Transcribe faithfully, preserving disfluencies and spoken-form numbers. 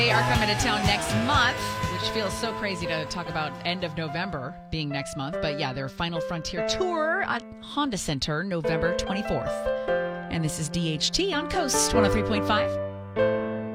They are coming to town next month, which feels so crazy to talk about end of November being next month. But yeah, their Final Frontier Tour at Honda Center, November twenty-fourth. And this is D H T on Coast one oh three point five.